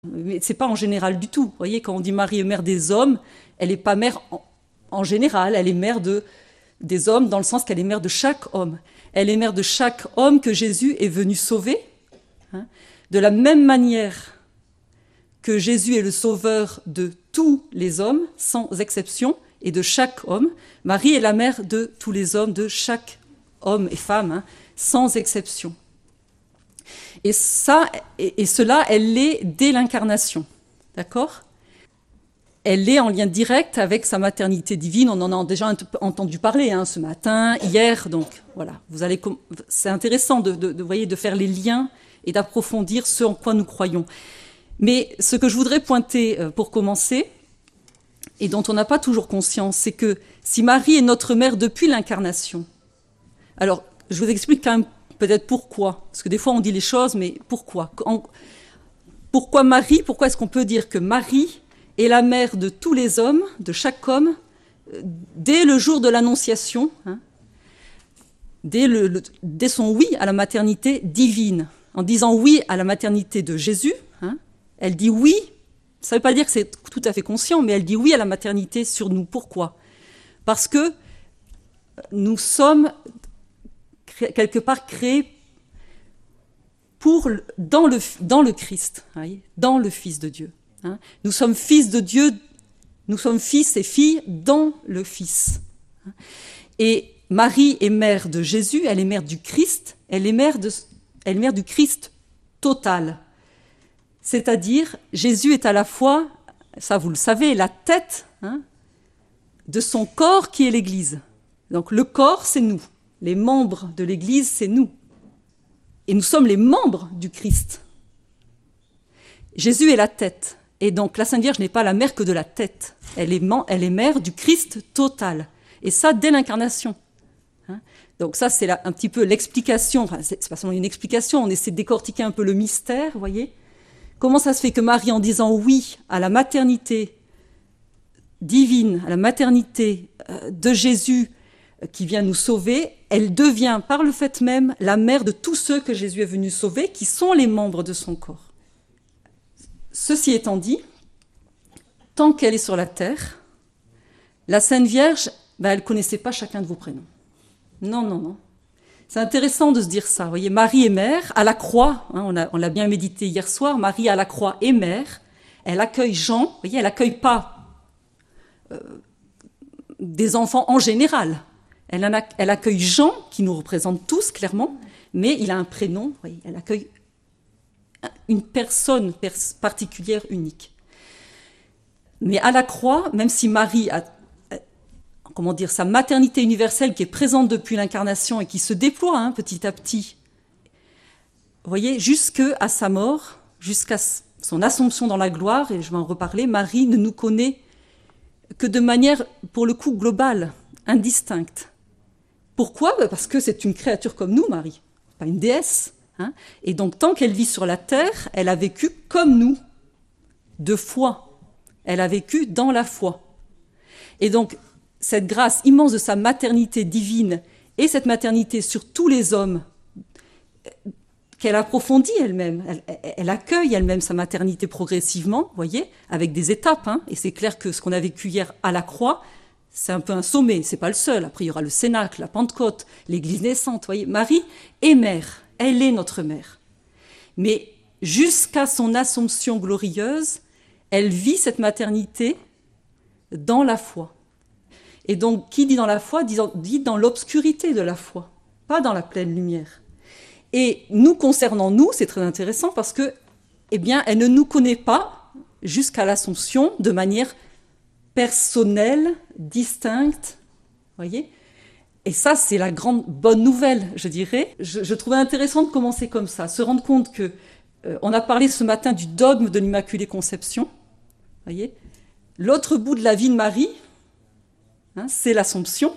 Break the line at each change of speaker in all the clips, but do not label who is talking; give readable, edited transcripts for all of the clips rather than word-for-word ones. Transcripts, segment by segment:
Mais c'est pas en général du tout. Vous voyez, quand on dit Marie est mère des hommes, elle n'est pas mère en général, elle est mère des hommes dans le sens qu'elle est mère de chaque homme. Elle est mère de chaque homme que Jésus est venu sauver. Hein. De la même manière que Jésus est le sauveur de tous les hommes, sans exception, et de chaque homme, Marie est la mère de tous les hommes, de chaque homme et femme, hein, sans exception. Et cela, elle l'est dès l'incarnation, d'accord ? Elle est en lien direct avec sa maternité divine. On en a déjà entendu parler ce matin, hier. Donc voilà, c'est intéressant de faire les liens et d'approfondir ce en quoi nous croyons. Mais ce que je voudrais pointer pour commencer, et dont on n'a pas toujours conscience, c'est que si Marie est notre mère depuis l'incarnation, alors je vous explique quand même peut-être pourquoi, parce que des fois on dit les choses, mais pourquoi ? Pourquoi Marie ? Pourquoi est-ce qu'on peut dire que Marie est la mère de tous les hommes, de chaque homme, dès le jour de l'Annonciation, hein, dès son oui à la maternité divine, en disant oui à la maternité de Jésus, hein, elle dit oui, ça ne veut pas dire que c'est tout à fait conscient, mais elle dit oui à la maternité sur nous. Pourquoi ? Parce que nous sommes quelque part créés dans le Christ, voyez, dans le Fils de Dieu. Hein. Nous sommes fils de Dieu, nous sommes fils et filles dans le Fils. Et Marie est mère de Jésus, elle est mère du Christ, elle est mère du Christ total. C'est-à-dire, Jésus est à la fois, ça vous le savez, la tête de son corps qui est l'Église. Donc le corps, c'est nous. Les membres de l'Église, c'est nous. Et nous sommes les membres du Christ. Jésus est la tête. Et donc la Sainte Vierge n'est pas la mère que de la tête. Elle est mère du Christ total. Et ça, dès l'incarnation. Donc ça, c'est un petit peu l'explication. Enfin, c'est pas seulement une explication, on essaie de décortiquer un peu le mystère, vous voyez. Comment ça se fait que Marie, en disant oui à la maternité divine, à la maternité de Jésus qui vient nous sauver, elle devient par le fait même la mère de tous ceux que Jésus est venu sauver, qui sont les membres de son corps. Ceci étant dit, tant qu'elle est sur la terre, la Sainte Vierge, elle ne connaissait pas chacun de vos prénoms. Non. C'est intéressant de se dire ça. Vous voyez, Marie est mère, à la croix, on l'a bien médité hier soir, Marie à la croix est mère, elle accueille Jean, vous voyez, elle n'accueille pas des enfants en général. Elle accueille Jean, qui nous représente tous, clairement, mais il a un prénom, vous voyez, elle accueille une personne particulière, unique. Mais à la croix, même si Marie a sa maternité universelle qui est présente depuis l'incarnation et qui se déploie petit à petit, vous voyez, jusqu'à sa mort, jusqu'à son assomption dans la gloire, et je vais en reparler, Marie ne nous connaît que de manière, pour le coup, globale, indistincte. Pourquoi ? Parce que c'est une créature comme nous, Marie, pas une déesse. Et donc, tant qu'elle vit sur la terre, elle a vécu comme nous, de foi. Elle a vécu dans la foi. Et donc, cette grâce immense de sa maternité divine et cette maternité sur tous les hommes qu'elle approfondit elle-même, elle accueille elle-même sa maternité progressivement, vous voyez, avec des étapes. Et c'est clair que ce qu'on a vécu hier à la croix, c'est un peu un sommet, c'est pas le seul. Après, il y aura le Cénacle, la Pentecôte, l'Église naissante, vous voyez. Marie est mère, elle est notre mère. Mais jusqu'à son Assomption glorieuse, elle vit cette maternité dans la foi. Et donc, qui dit dans la foi, dit dans l'obscurité de la foi, pas dans la pleine lumière. Et nous, concernant nous, c'est très intéressant parce que, elle ne nous connaît pas jusqu'à l'Assomption de manière personnelle, distincte, voyez. Et ça, c'est la grande bonne nouvelle, je dirais. Je trouvais intéressant de commencer comme ça, se rendre compte que on a parlé ce matin du dogme de l'Immaculée Conception, voyez. L'autre bout de la vie de Marie, c'est l'Assomption.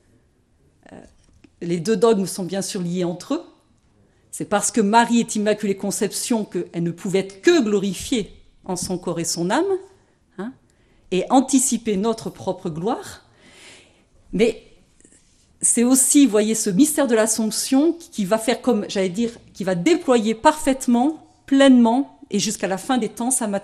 Les deux dogmes sont bien sûr liés entre eux. C'est parce que Marie est Immaculée Conception qu'elle ne pouvait être que glorifiée en son corps et son âme, et anticiper notre propre gloire. Mais c'est aussi, vous voyez, ce mystère de l'Assomption qui va faire comme, j'allais dire, qui va déployer parfaitement, pleinement et jusqu'à la fin des temps, ça m'a